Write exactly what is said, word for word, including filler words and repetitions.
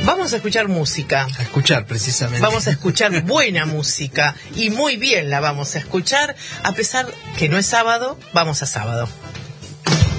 Vamos a escuchar música. A escuchar, precisamente. Vamos a escuchar buena música. Y muy bien la vamos a escuchar. A pesar que no es sábado, vamos a sábado.